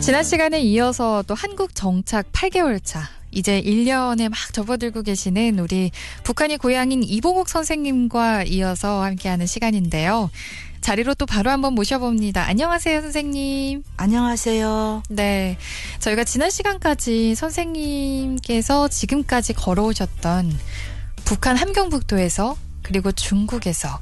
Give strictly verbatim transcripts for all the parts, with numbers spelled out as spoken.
지난 시간에 이어서 또 한국 정착 팔 개월 차, 이제 일 년에 막 접어들고 계시는 우리 북한이 고향인 이봉옥 선생님과 이어서 함께하는 시간인데요. 자리로 또 바로 한번 모셔봅니다. 안녕하세요, 선생님. 안녕하세요. 네, 저희가 지난 시간까지 선생님께서 지금까지 걸어오셨던 북한 함경북도에서, 그리고 중국에서,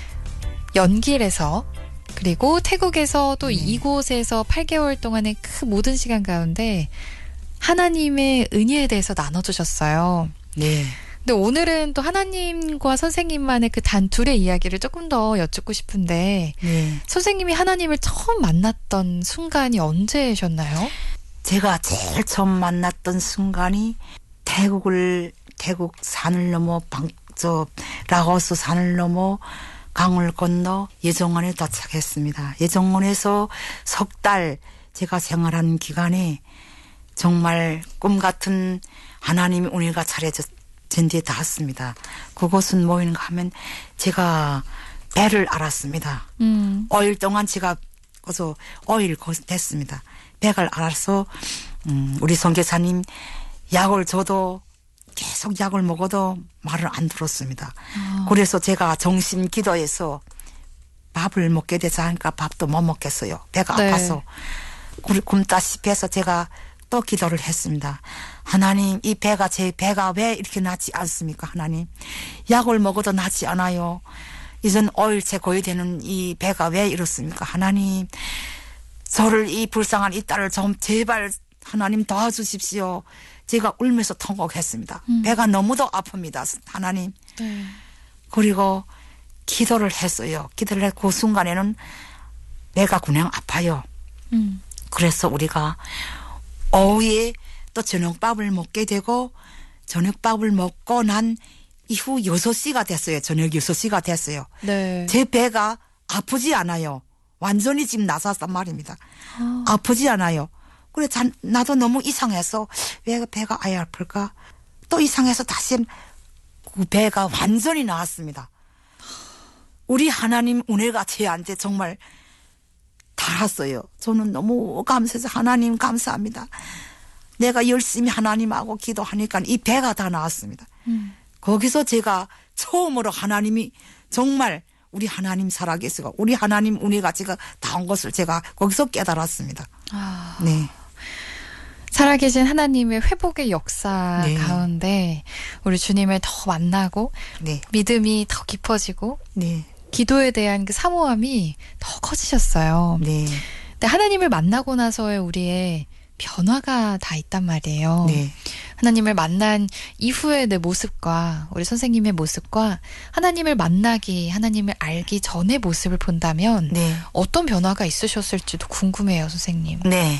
연길에서, 그리고 태국에서 또 네. 이곳에서 팔 개월 동안의 그 모든 시간 가운데 하나님의 은혜에 대해서 나눠주셨어요. 네. 근데 오늘은 또 하나님과 선생님만의 그 단 둘의 이야기를 조금 더 여쭙고 싶은데 네. 선생님이 하나님을 처음 만났던 순간이 언제셨나요? 제가 제일 처음 만났던 순간이 태국을 태국 산을 넘어 방, 저 라오스 산을 넘어 강을 건너 예정원에 도착했습니다. 예정원에서 석 달 제가 생활한 기간에 정말 꿈 같은 하나님의 은혜가 차려진 뒤에 닿았습니다. 그곳은 뭐인가 하면 제가 배를 알았습니다. 음. 오 일 동안 제가 거기서 오 일 됐습니다. 배를 알아서 음, 우리 선교사님 약을 줘도 계속 약을 먹어도 말을 안 들었습니다. 어. 그래서 제가 정신 기도해서 밥을 먹게 되지 않으니까 밥도 못 먹겠어요. 배가 네. 아파서. 굶다시피 해서 제가 또 기도를 했습니다. 하나님, 이 배가 제 배가 왜 이렇게 낫지 않습니까? 하나님, 약을 먹어도 낫지 않아요. 이젠 오 일째 거의 되는 이 배가 왜 이렇습니까? 하나님, 저를 이 불쌍한 이 딸을 좀 제발 하나님 도와주십시오. 제가 울면서 통곡했습니다. 음. 배가 너무도 아픕니다. 하나님. 네. 그리고 기도를 했어요. 기도를 했고 그 순간에는 배가 그냥 아파요. 음. 그래서 우리가 오후에 또 저녁밥을 먹게 되고 저녁밥을 먹고 난 이후 여섯 시가 됐어요. 저녁 여섯 시가 됐어요. 네. 제 배가 아프지 않아요. 완전히 지금 나섰단 말입니다. 어. 아프지 않아요. 그래, 자, 나도 너무 이상해서 왜 배가 아예 아플까? 또 이상해서 다시 그 배가 완전히 나았습니다. 우리 하나님 은혜가 제한테 정말 닿았어요. 저는 너무 감사해서 하나님 감사합니다. 내가 열심히 하나님하고 기도하니까 이 배가 다 나았습니다. 음. 거기서 제가 처음으로 하나님이 정말 우리 하나님 살아계시고 우리 하나님 은혜가 제가 닿은 것을 제가 거기서 깨달았습니다. 아. 네. 살아계신 하나님의 회복의 역사 네. 가운데 우리 주님을 더 만나고 네. 믿음이 더 깊어지고 네. 기도에 대한 그 사모함이 더 커지셨어요. 네. 근데 하나님을 만나고 나서의 우리의 변화가 다 있단 말이에요. 네. 하나님을 만난 이후의 내 모습과 우리 선생님의 모습과 하나님을 만나기, 하나님을 알기 전의 모습을 본다면 네. 어떤 변화가 있으셨을지도 궁금해요, 선생님. 네.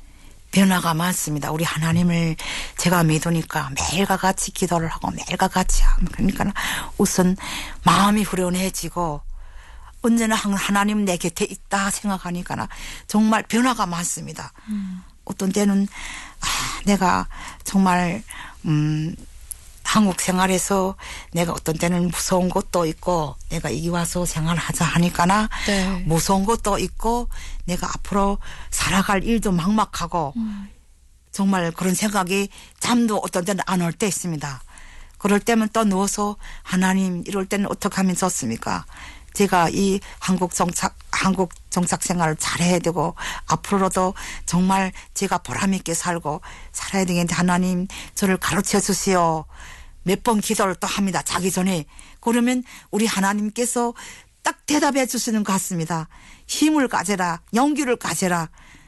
변화가 많습니다. 우리 하나님을 제가 믿으니까 매일과 같이 기도를 하고 매일과 같이 하면 그러니까 우선 마음이 후련해지고 언제나 하나님 내 곁에 있다 생각하니까 정말 변화가 많습니다. 음. 어떤 때는 아, 내가 정말 음, 한국 생활에서 내가 어떤 때는 무서운 것도 있고 내가 여기 와서 생활하자 하니까나 네. 무서운 것도 있고 내가 앞으로 살아갈 일도 막막하고 음. 정말 그런 생각이 잠도 어떤 때는 안 올 때 있습니다. 그럴 때면 또 누워서 하나님 이럴 때는 어떻게 하면 좋습니까? 제가 이 한국 정착, 한국 정착 생활을 잘해야 되고 앞으로도 정말 제가 보람 있게 살고 살아야 되겠는데 하나님 저를 가르쳐 주시오. 몇 번 기도를 또 합니다. 자기 전에. 그러면 우리 하나님께서 딱 대답해 주시는 것 같습니다. 힘을 가져라. 용기를 가져라.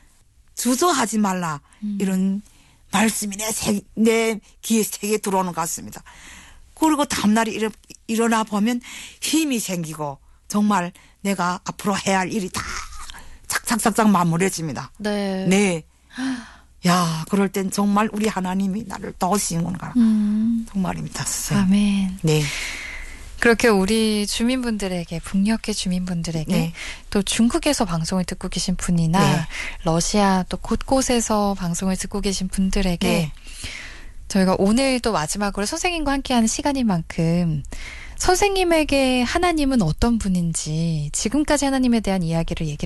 주저하지 말라. 음. 이런 말씀이 내, 세, 내 귀에 세게 들어오는 것 같습니다. 그리고 다음날에 일어, 일어나 보면 힘이 생기고 정말 내가 앞으로 해야 할 일이 다 착착착착 마무리해집니다. 네. 네. 야, 그럴 땐 정말 우리 하나님이 나를 도우시는구나. 음. 정말입니다. 아멘. 네. 그렇게 우리 주민분들에게, 북녘의 주민분들에게 네. 또 중국에서 방송을 듣고 계신 분이나 네. 러시아 또 곳곳에서 방송을 듣고 계신 분들에게 네. 저희가 오늘 또 마지막으로 선생님과 함께하는 시간인 만큼 선생님에게 하나님은 어떤 분인지 지금까지 하나님에 대한 이야기를 얘기